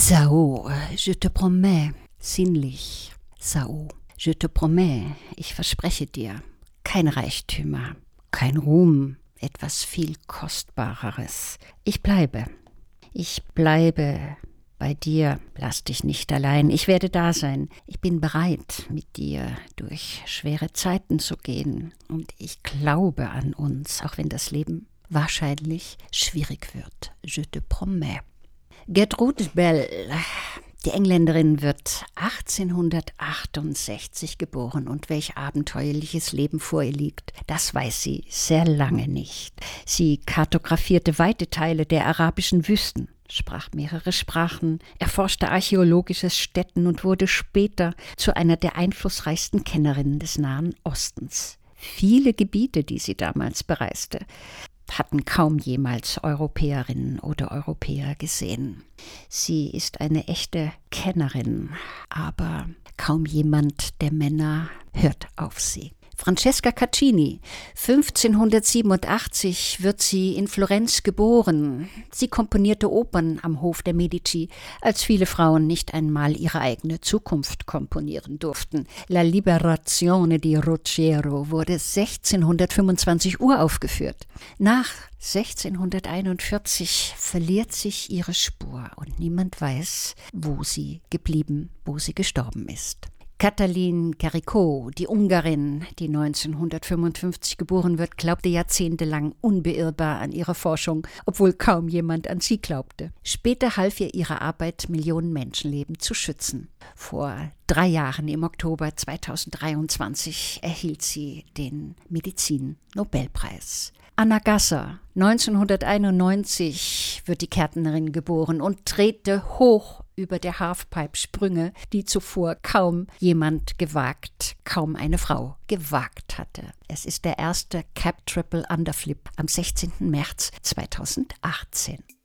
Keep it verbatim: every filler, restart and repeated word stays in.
Sao, je te promets, sinnlich. Sao, je te promets, ich verspreche dir, kein Reichtümer, kein Ruhm, etwas viel Kostbareres. Ich bleibe, ich bleibe bei dir, lass dich nicht allein, ich werde da sein. Ich bin bereit, mit dir durch schwere Zeiten zu gehen. Und ich glaube an uns, auch wenn das Leben wahrscheinlich schwierig wird. Je te promets. Gertrude Bell, die Engländerin, wird achtzehnhundertachtundsechzig geboren und welch abenteuerliches Leben vor ihr liegt, das weiß sie sehr lange nicht. Sie kartografierte weite Teile der arabischen Wüsten, sprach mehrere Sprachen, erforschte archäologisches Stätten und wurde später zu einer der einflussreichsten Kennerinnen des Nahen Ostens. Viele Gebiete, die sie damals bereiste, hatten kaum jemals Europäerinnen oder Europäer gesehen. Sie ist eine echte Kennerin, aber kaum jemand der Männer hört auf sie. Francesca Caccini, fünfzehnhundertsiebenundachtzig wird sie in Florenz geboren. Sie komponierte Opern am Hof der Medici, als viele Frauen nicht einmal ihre eigene Zukunft komponieren durften. La Liberazione di Ruggiero wurde sechzehnhundertfünfundzwanzig uraufgeführt. Nach sechzehnhunderteinundvierzig verliert sich ihre Spur und niemand weiß, wo sie geblieben, wo sie gestorben ist. Katalin Karikó, die Ungarin, die neunzehnhundertfünfundfünfzig geboren wird, glaubte jahrzehntelang unbeirrbar an ihre Forschung, obwohl kaum jemand an sie glaubte. Später half ihr ihre Arbeit, Millionen Menschenleben zu schützen. Vor drei Jahren, im Oktober zweitausenddreiundzwanzig, erhielt sie den Medizin-Nobelpreis. Anna Gasser, neunzehnhunderteinundneunzig wird die Kärntnerin geboren und drehte hoch über der Halfpipe-Sprünge, die zuvor kaum jemand gewagt, kaum eine Frau gewagt hatte. Es ist der erste Cap Triple Underflip am sechzehnten März zweitausendachtzehn.